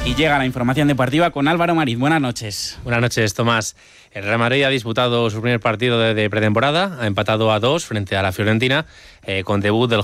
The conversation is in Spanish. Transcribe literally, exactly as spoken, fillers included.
Y llega la información deportiva con Álvaro Mariz. Buenas noches. Buenas noches, Tomás. El Real Madrid ha disputado su primer partido de, de pretemporada, ha empatado a dos frente a la Fiorentina, eh, con debut del